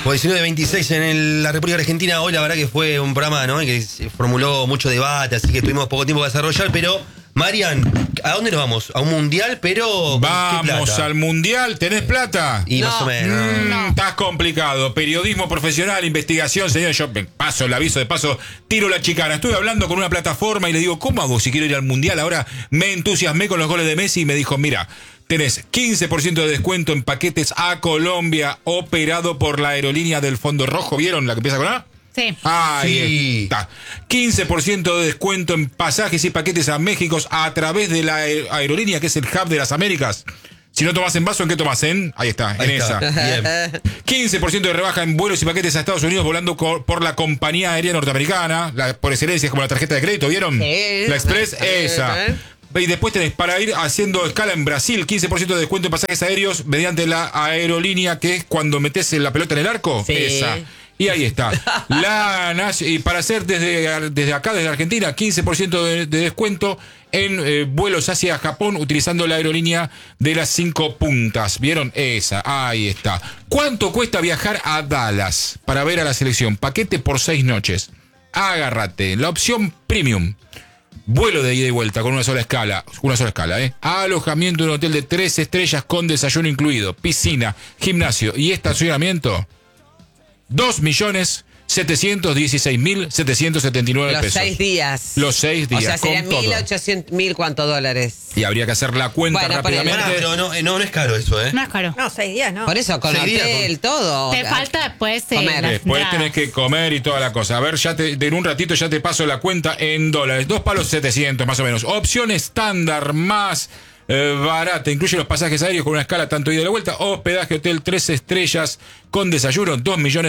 Pues 19-26 en la República Argentina. Hoy la verdad que fue un programa, ¿no?, que se formuló mucho debate, así que tuvimos poco tiempo para desarrollar, pero Marian, ¿a dónde nos vamos? ¿A un mundial? Pero vamos al mundial, ¿tenés plata? Y no, más o menos. No. Estás complicado. Periodismo profesional, investigación, señor. Yo paso el aviso de paso, tiro la chicana. Estuve hablando con una plataforma y le digo, ¿cómo hago si quiero ir al mundial? Ahora me entusiasmé con los goles de Messi y me dijo, mira, tenés 15% de descuento en paquetes a Colombia operado por la aerolínea del Fondo Rojo. ¿Vieron la que empieza con A? Sí. Ahí está. 15% de descuento en pasajes y paquetes a México a través de la aerolínea que es el Hub de las Américas. Si no tomás en vaso, ¿en qué tomás? Ahí está, en esa. Bien. 15% de rebaja en vuelos y paquetes a Estados Unidos volando por la compañía aérea norteamericana. Por excelencia es como la tarjeta de crédito, ¿vieron? La Express, esa. Y después tenés para ir haciendo escala en Brasil, 15% de descuento en pasajes aéreos mediante la aerolínea, que es cuando metés la pelota en el arco. Sí. Esa. Y ahí está. Y para hacer desde acá, desde Argentina, 15% de descuento en vuelos hacia Japón utilizando la aerolínea de las 5 puntas. ¿Vieron? Esa. Ahí está. ¿Cuánto cuesta viajar a Dallas para ver a la selección? Paquete por 6 noches. Agárrate. La opción premium. Vuelo de ida y vuelta con una sola escala, alojamiento en un hotel de 3 estrellas con desayuno incluido, piscina, gimnasio y estacionamiento. 2.716.779 pesos. Los 6 días. Los 6 días. O sea, serían 1.800, ¿1.000 cuántos dólares? Y habría que hacer la cuenta rápidamente. Pero no es caro eso, ¿eh? No es caro. No, 6 días, ¿no? Por eso, con hotel, todo. Te falta después comer. Después tenés que comer y toda la cosa. A ver, en un ratito ya te paso la cuenta en dólares. 2 palos 700 más o menos. Opción estándar más barata. Incluye los pasajes aéreos con una escala tanto ida y de vuelta. Hospedaje hotel 3 estrellas con desayuno.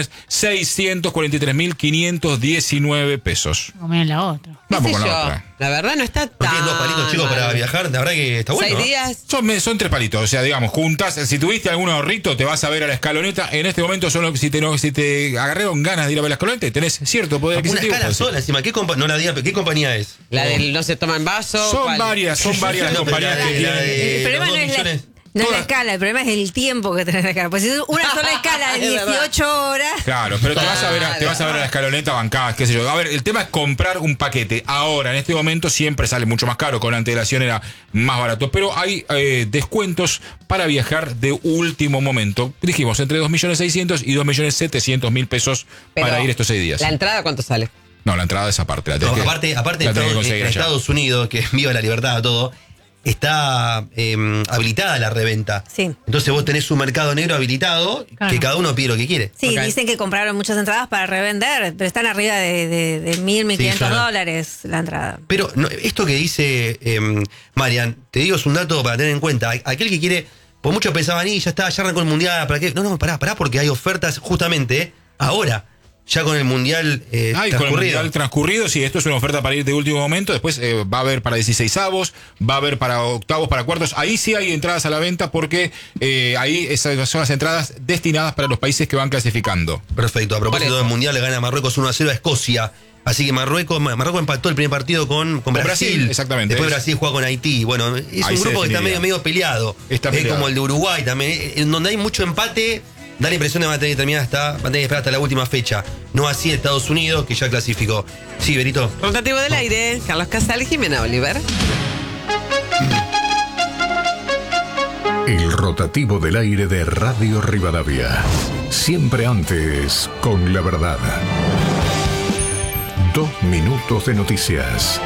2.643.519 pesos. Comer la otra. Vamos con la otra. La verdad no está tan... Porque 2 palitos, chicos, para viajar, la verdad que está bueno. 6 días. Son 3 palitos, o sea, digamos, juntas. Si tuviste algún ahorrito, te vas a ver a la escaloneta. En este momento, solo si te agarraron ganas de ir a ver la escaloneta, tenés cierto poder adquisitivo. Una escala sola, encima. ¿Qué compañía es? La del no se toma en vaso. Son varias compañías que tienen. El problema no es la escala, el problema es el tiempo que tenés que escala. Pues si es una sola escala de 18 horas. Claro, pero te vas a ver a la escaloneta bancada, qué sé yo. A ver, el tema es comprar un paquete. Ahora, en este momento, siempre sale mucho más caro. Con antelación era más barato. Pero hay descuentos para viajar de último momento. Dijimos, entre 2.600.000 y 2.700.000 pesos para ir estos 6 días. ¿La entrada cuánto sale? No, la entrada es aparte. Aparte en Estados Unidos, que viva la libertad, todo, está habilitada la reventa. Sí. Entonces vos tenés un mercado negro habilitado, claro, que cada uno pide lo que quiere. Sí, dicen que compraron muchas entradas para revender, pero están arriba de 1.500 dólares la entrada. Pero esto que dice Marian, te digo, es un dato para tener en cuenta. Aquel que quiere, pues muchos pensaban, ya está, ya arrancó el mundial, ¿para qué? No, pará, porque hay ofertas justamente ahora. Ya con el mundial transcurrido. Con el mundial transcurrido, sí, esto es una oferta para ir de último momento. Después va a haber para 16avos, va a haber para octavos, para cuartos. Ahí sí hay entradas a la venta porque ahí esas son las entradas destinadas para los países que van clasificando. Perfecto. A propósito del mundial, le gana Marruecos 1-0 a Escocia. Así que Marruecos empató el primer partido con Brasil. Exactamente. Después Brasil juega con Haití. Bueno, es un grupo que está medio peleado. Está peleado. Como el de Uruguay también, en donde hay mucho empate. Da la impresión de mantener terminada hasta la última fecha. No así Estados Unidos, que ya clasificó. Sí, Berito. Rotativo del aire, Carlos Casal y Jimena Oliver. El rotativo del aire de Radio Rivadavia. Siempre antes, con la verdad. 2 minutos de noticias.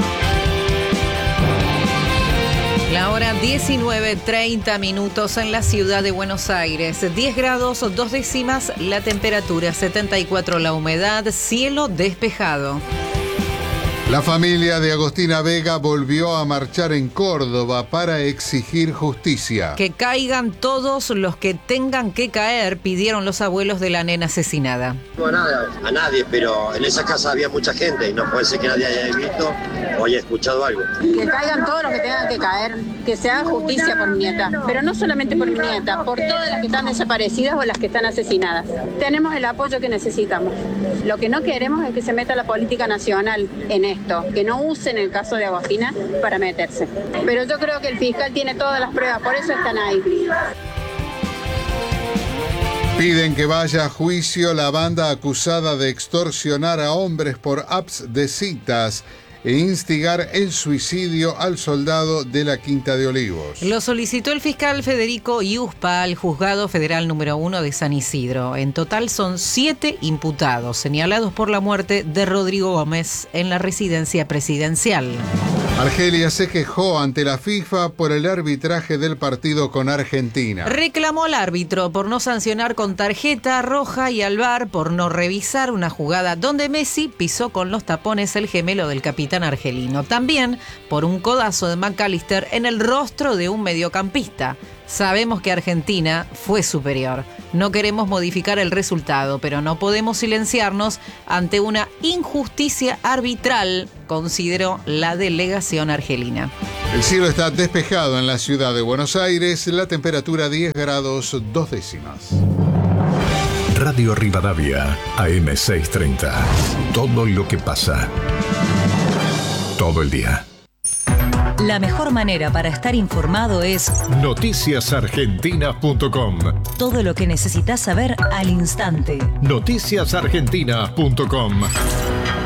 La hora 19:30 minutos en la ciudad de Buenos Aires. 10 grados 2 décimas la temperatura, 74 la humedad, cielo despejado. La familia de Agostina Vega volvió a marchar en Córdoba para exigir justicia. Que caigan todos los que tengan que caer, pidieron los abuelos de la nena asesinada. No a nadie, pero en esa casa había mucha gente y no puede ser que nadie haya visto o haya escuchado algo. Que caigan todos los que tengan que caer, que se haga justicia por mi nieta, pero no solamente por mi nieta, por todas las que están desaparecidas o las que están asesinadas. Tenemos el apoyo que necesitamos. Lo que no queremos es que se meta la política nacional en esto, que no usen el caso de Agostina para meterse. Pero yo creo que el fiscal tiene todas las pruebas, por eso están ahí. Piden que vaya a juicio la banda acusada de extorsionar a hombres por apps de citas e instigar el suicidio al soldado de la Quinta de Olivos. Lo solicitó el fiscal Federico Iuspa al Juzgado Federal número 1 de San Isidro. En total son 7 imputados señalados por la muerte de Rodrigo Gómez en la residencia presidencial. Argelia se quejó ante la FIFA por el arbitraje del partido con Argentina. Reclamó al árbitro por no sancionar con tarjeta roja y al VAR por no revisar una jugada donde Messi pisó con los tapones el gemelo del capitán argelino. También por un codazo de McAllister en el rostro de un mediocampista. Sabemos que Argentina fue superior. No queremos modificar el resultado, pero no podemos silenciarnos ante una injusticia arbitral, consideró la delegación argelina. El cielo está despejado en la ciudad de Buenos Aires, la temperatura 10 grados 2 décimas. Radio Rivadavia, AM630. Todo lo que pasa. Todo el día. La mejor manera para estar informado es noticiasargentina.com. Todo lo que necesitas saber al instante. Noticiasargentina.com.